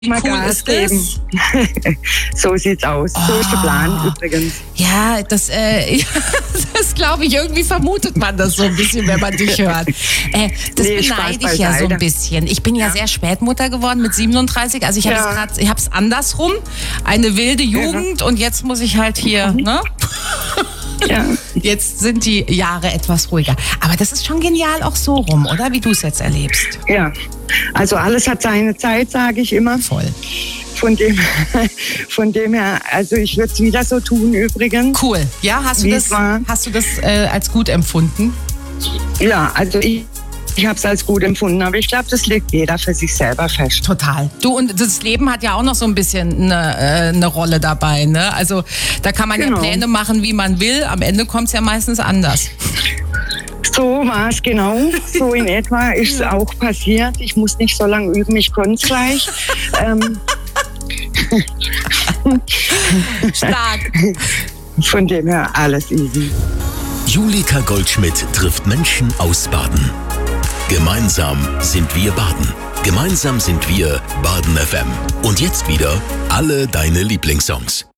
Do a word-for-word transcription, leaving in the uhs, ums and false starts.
Wie mal cool Gas ist das? geben. So sieht's aus. So ist der Plan übrigens. Ja, das, äh, ja, das glaube ich, irgendwie vermutet man das so ein bisschen, wenn man dich hört. Äh, das Nee, Spaß beneide ich ja so beiseite. ein bisschen. Ich bin ja, Ja. sehr spät Mutter geworden mit siebenunddreißig. Also ich habe es Ja. gerade, ich habe es andersrum. Eine wilde Jugend und jetzt muss ich halt hier, ne? Ja. Jetzt sind die Jahre etwas ruhiger. Aber das ist schon genial auch so rum, oder? Wie du es jetzt erlebst. Ja, also alles hat seine Zeit, sage ich immer. Voll. Von dem, von dem her, also ich würde es wieder so tun übrigens. Cool. Ja, hast du Wie das, es war. hast du das äh, als gut empfunden? Ja, also ich, ich habe es als gut empfunden, aber ich glaube, das legt jeder für sich selber fest. Total. Du, und das Leben hat ja auch noch so ein bisschen eine, äh, eine Rolle dabei, ne? Also da kann man Genau. ja Pläne machen, wie man will. Am Ende kommt es ja meistens anders. So war es genau. So in etwa ist es auch passiert. Ich muss nicht so lange üben, ich konnte es gleich. ähm, Stark. von dem her alles easy. Julika Goldschmidt trifft Menschen aus Baden. Gemeinsam sind wir Baden. Gemeinsam sind wir Baden F M. Und jetzt wieder alle deine Lieblingssongs.